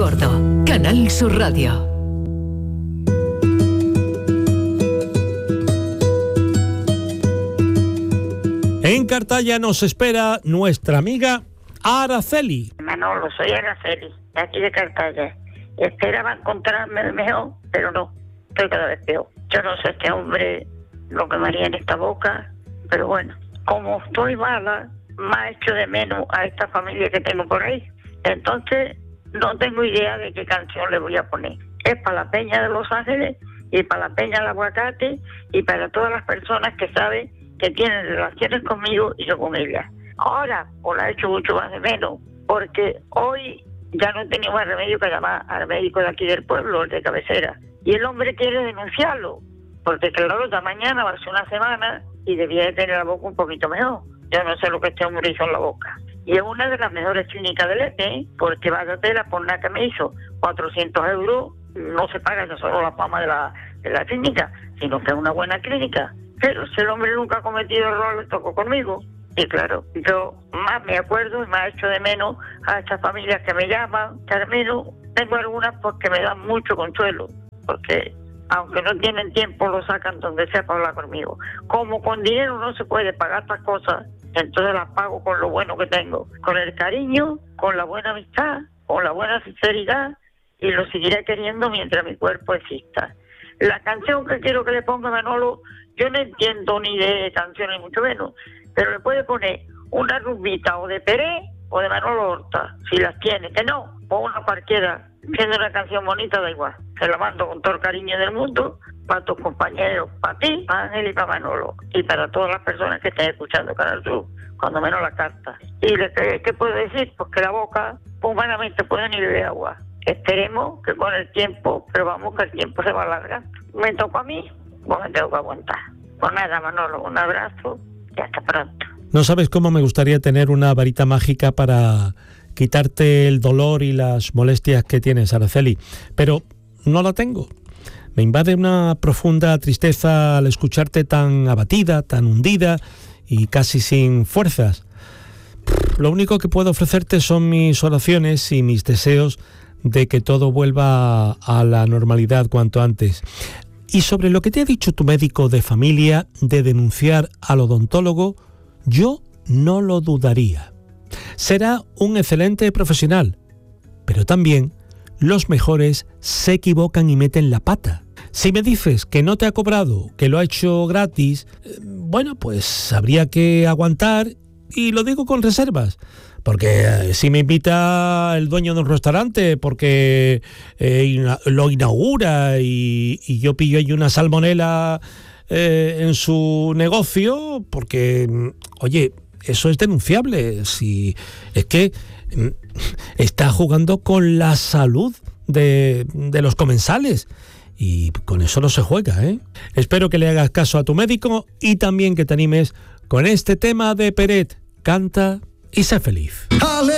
bordo. Canal Sur Radio. En Cartaya nos espera nuestra amiga Araceli. Manolo, soy Araceli, de aquí de Cartaya. Esperaba encontrarme mejor, pero no, estoy cada vez peor. Yo no sé este hombre lo que me haría en esta boca, pero bueno, como estoy mala, me ha hecho de menos a esta familia que tengo por ahí. Entonces, no tengo idea de qué canción le voy a poner. Es para la Peña de Los Ángeles y para la Peña del Aguacate y para todas las personas que saben que tienen relaciones conmigo y yo con ellas. Ahora, pues la he hecho mucho más de menos, porque hoy ya no he tenido más remedio que llamar al médico de aquí del pueblo, el de cabecera. Y el hombre quiere denunciarlo, porque claro, ya mañana va a ser una semana y debía de tener la boca un poquito mejor. Yo no sé lo que este hombre hizo en la boca. Y es una de las mejores clínicas del EPE, porque vaya tela por nada que me hizo 400 euros, no se paga ya solo la fama de la clínica, sino que es una buena clínica. Pero si el hombre nunca ha cometido errores, tocó conmigo. Y claro, yo más me acuerdo y me ha hecho de menos a estas familias que me llaman, que al menos tengo algunas pues que me dan mucho consuelo, porque aunque no tienen tiempo lo sacan donde sea para hablar conmigo. Como con dinero no se puede pagar estas cosas, entonces las pago con lo bueno que tengo, con el cariño, con la buena amistad, con la buena sinceridad, y lo seguiré queriendo mientras mi cuerpo exista. La canción que quiero que le ponga Manolo, yo no entiendo ni de canciones mucho menos, pero le puede poner una rumbita o de Pérez o de Manolo Horta, si las tiene, que no, o una cualquiera, siendo una canción bonita, da igual. Se la mando con todo el cariño del mundo, para tus compañeros, para ti, para Ángel y para Manolo, y para todas las personas que estén escuchando Canal Sur, cuando menos la carta. Y ¿qué puedo decir? Pues que la boca, humanamente, puede ni beber agua. Esperemos que con el tiempo, pero vamos, que el tiempo se va alargando. Me tocó a mí, pues me tengo que aguantar. Pues nada, Manolo, un abrazo y hasta pronto. No sabes cómo me gustaría tener una varita mágica para quitarte el dolor y las molestias que tienes, Araceli, pero no la tengo. Me invade una profunda tristeza al escucharte tan abatida, tan hundida y casi sin fuerzas. Lo único que puedo ofrecerte son mis oraciones y mis deseos de que todo vuelva a la normalidad cuanto antes. Y sobre lo que te ha dicho tu médico de familia de denunciar al odontólogo, yo no lo dudaría. Será un excelente profesional, pero también los mejores se equivocan y meten la pata. Si me dices que no te ha cobrado, que lo ha hecho gratis, bueno, pues habría que aguantar, y lo digo con reservas. Porque si me invita el dueño de un restaurante porque lo inaugura y yo pillo ahí una salmonela en su negocio, porque, oye, eso es denunciable. Si es que está jugando con la salud de los comensales y con eso no se juega, ¿eh? Espero que le hagas caso a tu médico y también que te animes con este tema de Peret. Canta y sé feliz.